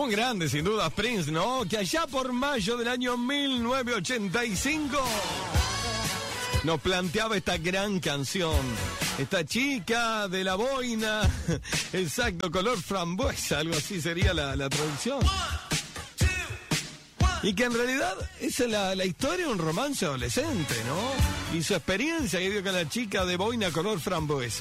Un grande, sin duda, Prince, ¿no? Que allá por mayo del año 1985 nos planteaba esta gran canción. Esta chica de la boina, exacto, color frambuesa, algo así sería la traducción. Y que en realidad esa es la historia de un romance adolescente, ¿no? Y su experiencia que dio con la chica de boina color frambuesa.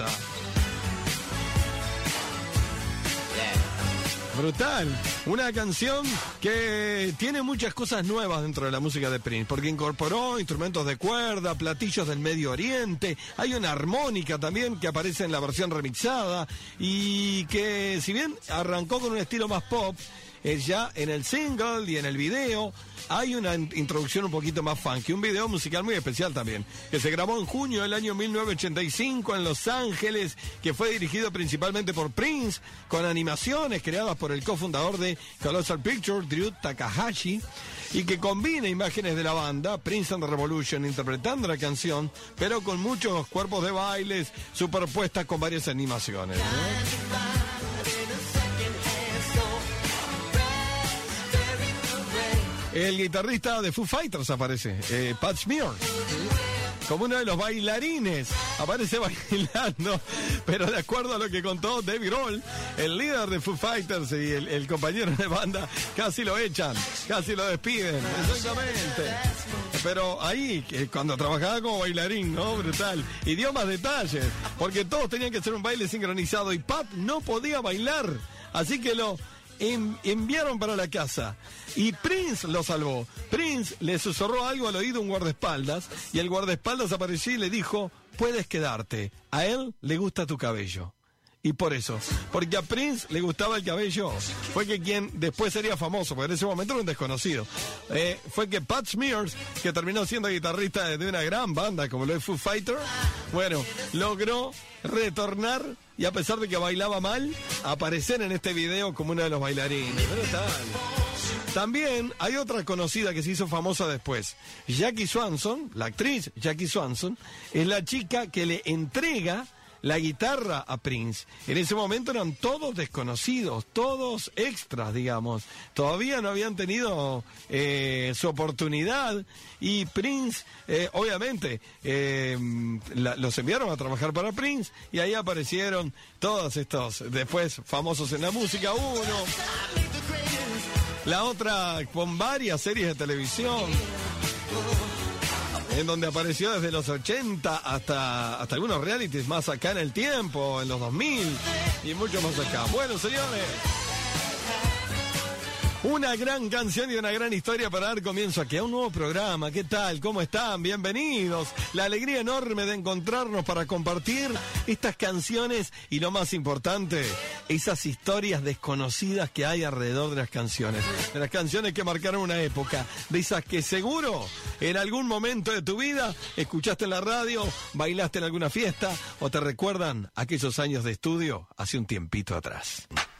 Brutal. Una canción que tiene muchas cosas nuevas dentro de la música de Prince, porque incorporó instrumentos de cuerda, platillos del Medio Oriente, hay una armónica también que aparece en la versión remixada, y que si bien arrancó con un estilo más pop, ya en el single y en el video hay una introducción un poquito más funky, un video musical muy especial también, que se grabó en junio del año 1985 en Los Ángeles, que fue dirigido principalmente por Prince, con animaciones creadas por el cofundador de Colossal Pictures, Drew Takahashi, y que combina imágenes de la banda, Prince and the Revolution, interpretando la canción, pero con muchos cuerpos de bailes superpuestas con varias animaciones, ¿no? El guitarrista de Foo Fighters aparece, Pat Smear, como uno de los bailarines, aparece bailando, pero de acuerdo a lo que contó Dave Grohl, el líder de Foo Fighters y el compañero de banda, casi lo echan, casi lo despiden, exactamente. Pero ahí, cuando trabajaba como bailarín, ¿no? Brutal. Y dio más detalles, porque todos tenían que hacer un baile sincronizado y Pat no podía bailar, así que lo enviaron para la casa y Prince lo salvó. Prince le susurró algo al oído a un guardaespaldas y el guardaespaldas apareció y le dijo: puedes quedarte, a él le gusta tu cabello. Y por eso, porque a Prince le gustaba el cabello, fue que quien después sería famoso, porque en ese momento era un desconocido, fue que Pat Smear, que terminó siendo guitarrista de una gran banda como lo es Foo Fighters, bueno, logró retornar y, a pesar de que bailaba mal, aparecer en este video como uno de los bailarines. Brutal. También hay otra conocida que se hizo famosa después. Jackie Swanson, la actriz Jackie Swanson, es la chica que le entrega la guitarra a Prince. En ese momento eran todos desconocidos, todos extras, digamos. Todavía no habían tenido su oportunidad, y Prince, obviamente, los enviaron a trabajar para Prince, y ahí aparecieron todos estos, después famosos en la música. Uno, la otra con varias series de televisión, en donde apareció desde los 80 hasta algunos realities más acá en el tiempo, en los 2000 y mucho más acá. Bueno, señores, una gran canción y una gran historia para dar comienzo aquí a un nuevo programa. ¿Qué tal? ¿Cómo están? Bienvenidos. La alegría enorme de encontrarnos para compartir estas canciones y, lo más importante, esas historias desconocidas que hay alrededor de las canciones que marcaron una época, de esas que seguro en algún momento de tu vida escuchaste en la radio, bailaste en alguna fiesta o te recuerdan aquellos años de estudio hace un tiempito atrás.